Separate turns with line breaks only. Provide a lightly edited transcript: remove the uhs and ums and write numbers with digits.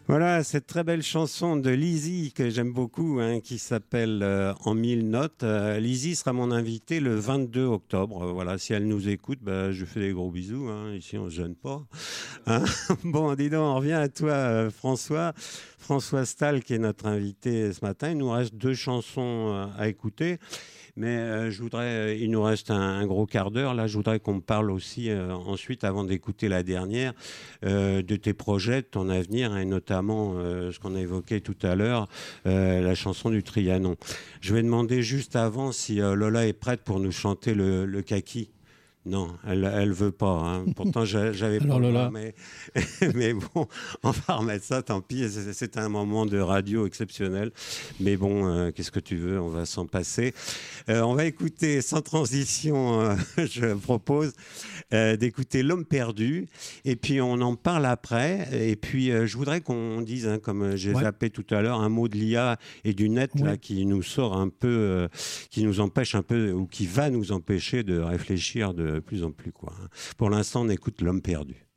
Voilà, cette très belle chanson de Lizzy que j'aime beaucoup, hein, qui s'appelle En mille notes. Lizzy sera mon invitée le 22 octobre. Voilà, si elle nous écoute, bah, je fais des gros bisous. Hein. Ici, on ne se gêne pas. Hein. Bon, dis donc, on revient à toi, François. François Stahl, qui est notre invité ce matin. Il nous reste deux chansons à écouter. Mais il nous reste un gros quart d'heure. Là, je voudrais qu'on me parle aussi ensuite, avant d'écouter la dernière, de tes projets, de ton avenir, et notamment ce qu'on a évoqué tout à l'heure, la chanson du Trianon. Je vais demander juste avant si Lola est prête pour nous chanter le kaki. Non, elle veut pas. Hein. Pourtant, j'avais pas
Alors
le droit,
Lola,
mais bon, on va remettre ça. Tant pis, c'est un moment de radio exceptionnel. Mais bon, qu'est-ce que tu veux, on va s'en passer. On va écouter sans transition. Je propose d'écouter L'Homme perdu, et puis on en parle après. Et puis, je voudrais qu'on dise, hein, comme j'ai zappé tout à l'heure, un mot de l'IA et du net là qui nous sort un peu, qui nous empêche un peu, ou qui va nous empêcher de réfléchir de plus en plus, quoi. Pour l'instant, on écoute L'Homme perdu.